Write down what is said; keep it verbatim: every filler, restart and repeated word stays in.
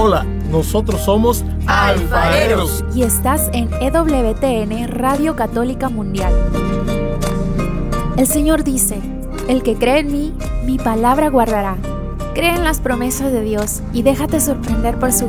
Hola, nosotros somos alfareros. Y estás en E W T N Radio Católica Mundial. El Señor dice: el que cree en mí, mi palabra guardará. Cree en las promesas de Dios y déjate sorprender por su